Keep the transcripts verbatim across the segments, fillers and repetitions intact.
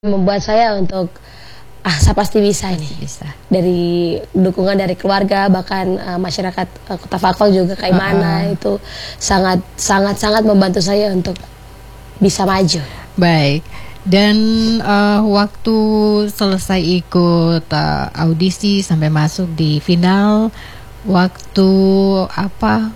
membuat saya untuk ah saya pasti bisa ini. Bisa. Dari dukungan dari keluarga, bahkan uh, masyarakat uh, Kota Fakfak juga kayak uh, mana uh. itu sangat sangat sangat membantu saya untuk bisa maju. Baik. Dan uh, waktu selesai ikut uh, audisi sampai masuk di final, waktu apa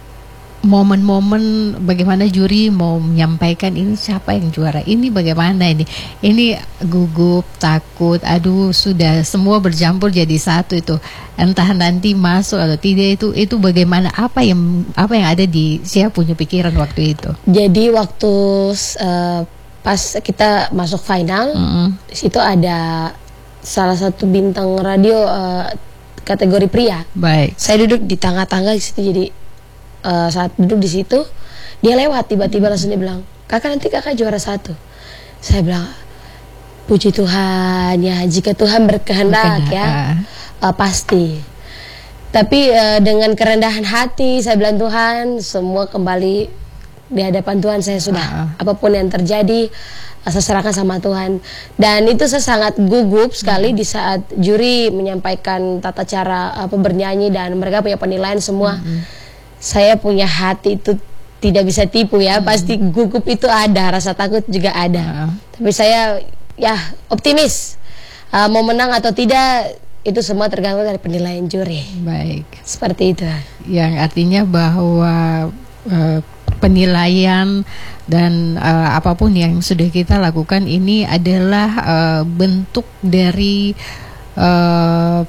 momen-momen bagaimana juri mau menyampaikan ini siapa yang juara, ini bagaimana ini, ini gugup, takut, aduh sudah semua bercampur jadi satu itu, entah nanti masuk atau tidak itu itu bagaimana, apa yang apa yang ada di siapa punya pikiran waktu itu? Jadi waktu uh, pas kita masuk final, mm-hmm. di situ ada salah satu bintang radio uh, kategori pria. Baik. Saya duduk di tengah-tengah di situ, jadi Uh, saat duduk di situ dia lewat tiba-tiba langsung dia bilang, kakak nanti kakak juara satu. Saya bilang, puji Tuhan ya, jika Tuhan berkehendak ya uh, pasti. Tapi uh, dengan kerendahan hati saya bilang, Tuhan semua kembali di hadapan Tuhan, saya sudah uh. apapun yang terjadi uh, saya serahkan sama Tuhan. Dan itu saya sangat gugup sekali hmm. di saat juri menyampaikan tata cara apa bernyanyi dan mereka punya penilaian semua. hmm. Saya punya hati itu tidak bisa tipu ya, hmm. pasti gugup itu ada, rasa takut juga ada. Uh. Tapi saya ya optimis, uh, mau menang atau tidak itu semua tergantung dari penilaian juri. Baik. Seperti itu. Yang artinya bahwa uh, penilaian dan uh, apapun yang sudah kita lakukan ini adalah uh, bentuk dari uh,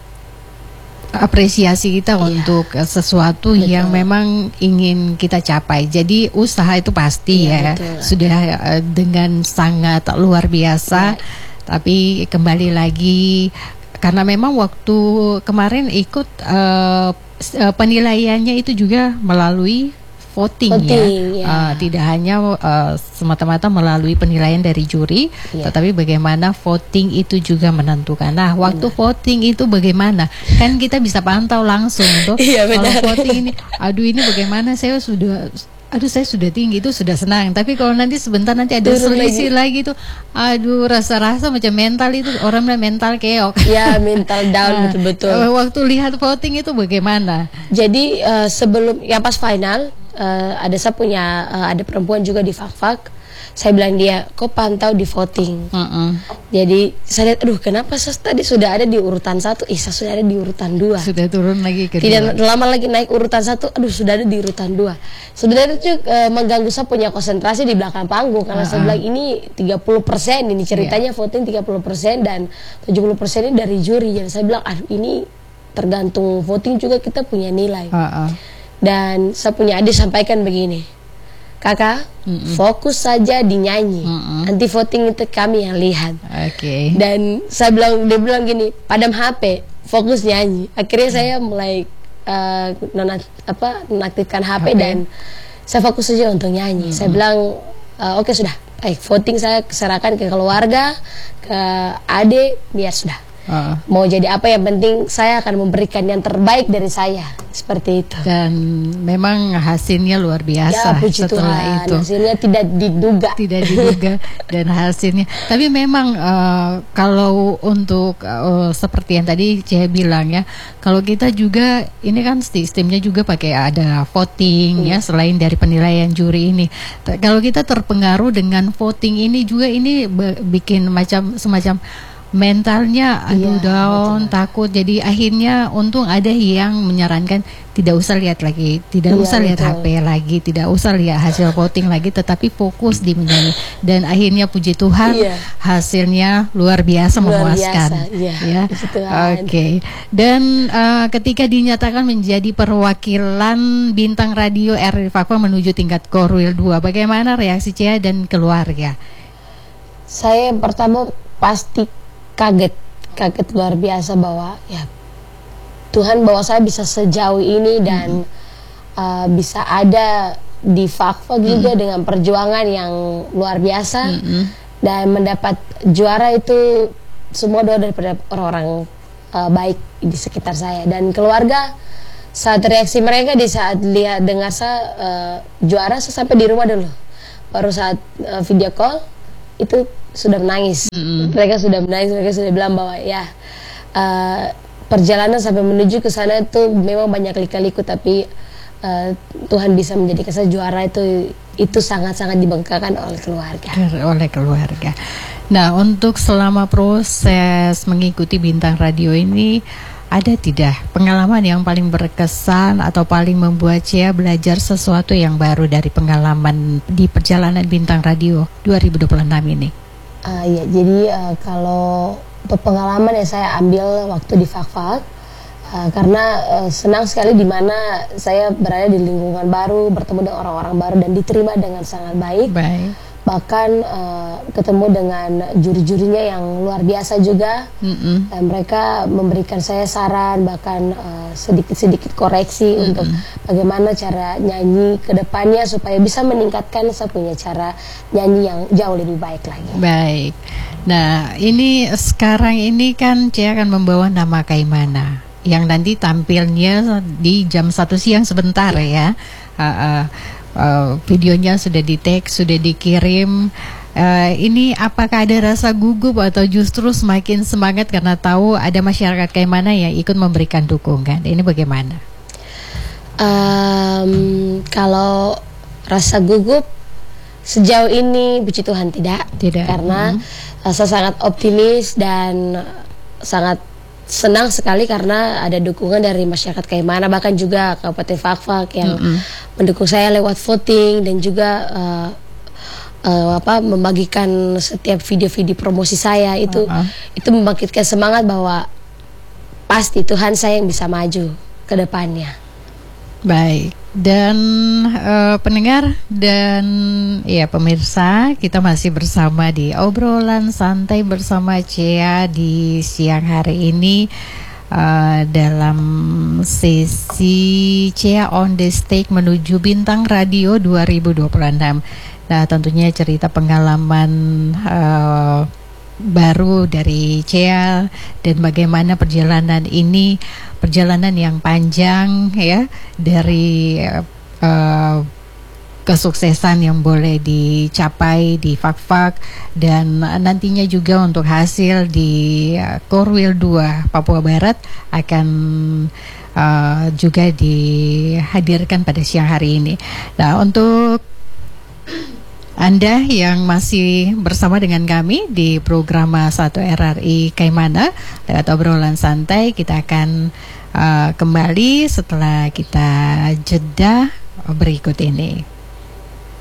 apresiasi kita iya. untuk sesuatu betul. Yang memang ingin kita capai. Jadi usaha itu pasti iya, ya betul. Sudah uh, dengan sangat luar biasa. Iya. Tapi kembali lagi karena memang waktu kemarin ikut uh, penilaiannya itu juga melalui voting, voting ya, ya. Uh, tidak hanya uh, semata-mata melalui penilaian dari juri, ya. Tetapi bagaimana voting itu juga menentukan. Nah, waktu benar. Voting itu bagaimana? Kan kita bisa pantau langsung tuh. Ya, kalau voting ini, aduh ini bagaimana? Saya sudah, aduh saya sudah tinggi itu sudah senang. Tapi kalau nanti sebentar nanti ada turun selisih lagi. lagi tuh, aduh rasa-rasa macam mental itu orang bilang mental keok. Ya mental down betul-betul. Uh, waktu lihat voting itu bagaimana? Jadi uh, sebelum ya pas final. Uh, ada saya punya uh, ada perempuan juga di Fakfak. Saya bilang dia, kok pantau di voting. Uh-uh. Jadi saya lihat, aduh kenapa saya tadi sudah ada di urutan satu, Isa sudah ada di urutan dua. Sudah turun lagi ke tidak dua. Lama lagi naik urutan satu, aduh sudah ada di urutan dua. Sebenarnya itu uh, mengganggu saya punya konsentrasi di belakang panggung karena uh-uh. saya bilang ini tiga puluh persen ini ceritanya yeah. voting tiga puluh persen dan tujuh puluh persen ini dari juri. Jadi saya bilang, aduh ini tergantung voting juga kita punya nilai. Uh-uh. Dan saya punya adik sampaikan begini, kakak mm-mm. fokus saja di nyanyi, mm-mm. nanti voting itu kami yang lihat. Okay. Dan saya bilang, dia bilang gini, padam H P, fokus nyanyi. Akhirnya mm. saya mulai uh, non apa nonaktifkan H P, H P dan saya fokus saja untuk nyanyi. Mm-mm. Saya bilang uh, oke okay, sudah, baik voting saya serahkan ke keluarga, ke adik, biar sudah. Uh. Mau jadi apa yang penting saya akan memberikan yang terbaik dari saya, seperti itu. Dan memang hasilnya luar biasa. Ya, puji setelah Tuhan, itu hasilnya tidak diduga tidak diduga dan hasilnya tapi memang uh, kalau untuk uh, seperti yang tadi saya bilang ya, kalau kita juga ini kan sistemnya juga pakai ada voting hmm. ya, selain dari penilaian juri ini. Kalau kita terpengaruh dengan voting ini juga, ini bikin macam semacam mentalnya aduh iya, down, betul. Takut. Jadi akhirnya untung ada yang menyarankan tidak usah lihat lagi, tidak iya, usah lihat betul. H P lagi, tidak usah lihat hasil voting lagi, tetapi fokus di menyanyi. Dan akhirnya puji Tuhan iya. hasilnya luar biasa luar memuaskan. Biasa, iya, ya. Oke. Okay. Dan uh, ketika dinyatakan menjadi perwakilan bintang radio R R I Fakfak menuju tingkat Korwil dua, bagaimana reaksi Cia dan keluarga? Saya yang pertama pasti kaget, kaget luar biasa bahwa ya Tuhan bawa saya bisa sejauh ini dan mm-hmm. uh, bisa ada di Fakfak mm-hmm. juga dengan perjuangan yang luar biasa mm-hmm. dan mendapat juara itu semua doa daripada orang-orang uh, baik di sekitar saya dan keluarga. Saat reaksi mereka di saat lihat dengar saya uh, juara, saya sampai di rumah dulu, baru saat uh, video call itu sudah menangis. Mm-hmm. Mereka sudah menangis, mereka sudah bilang bahwa ya uh, perjalanan sampai menuju ke sana itu memang banyak lika-liku, tapi uh, Tuhan bisa menjadikan saya juara itu itu sangat-sangat dibanggakan oleh keluarga. Oleh keluarga. Nah, untuk selama proses mengikuti Bintang Radio ini, ada tidak pengalaman yang paling berkesan atau paling membuat Chea belajar sesuatu yang baru dari pengalaman di perjalanan Bintang Radio dua ribu dua puluh enam ini? Uh, ya, jadi uh, kalau untuk pengalaman yang saya ambil waktu di Fak-Fak, uh, karena uh, senang sekali di mana saya berada di lingkungan baru, bertemu dengan orang-orang baru dan diterima dengan sangat baik. Baik. Bahkan uh, ketemu dengan juri-jurinya yang luar biasa juga. Mm-hmm. Dan mereka memberikan saya saran, bahkan uh, sedikit-sedikit koreksi mm-hmm. untuk bagaimana cara nyanyi ke depannya supaya bisa meningkatkan saya punya cara nyanyi yang jauh lebih baik lagi. Baik. Nah, ini sekarang ini kan Chea akan membawa nama Kaimana yang nanti tampilnya di jam satu siang sebentar ya. Uh, uh, Uh, videonya sudah di-tag, sudah dikirim. Uh, ini apakah ada rasa gugup atau justru semakin semangat karena tahu ada masyarakat kayak mana yang ikut memberikan dukungan? Ini bagaimana? Um, kalau rasa gugup sejauh ini, puji Tuhan tidak, tidak. Karena hmm. saya sangat optimis dan sangat senang sekali karena ada dukungan dari masyarakat Kaimana, bahkan juga Kabupaten Fak-Fak yang mm-hmm. mendukung saya lewat voting dan juga uh, uh, apa membagikan setiap video-video promosi saya itu uh-huh. itu membangkitkan semangat bahwa pasti Tuhan saya yang bisa maju ke depannya. Baik, dan uh, pendengar dan ya pemirsa, kita masih bersama di obrolan santai bersama Chea di siang hari ini uh, dalam sesi Chea on the Stage menuju Bintang Radio dua ribu dua puluh enam. Nah, tentunya cerita pengalaman uh, baru dari Chea dan bagaimana perjalanan ini, perjalanan yang panjang ya, dari uh, kesuksesan yang boleh dicapai di Fak-Fak dan nantinya juga untuk hasil di uh, Korwil dua Papua Barat akan uh, juga dihadirkan pada siang hari ini. Nah, untuk Anda yang masih bersama dengan kami di program satu R R I Kaimana lewat obrolan santai, kita akan uh, kembali setelah kita jeda berikut ini.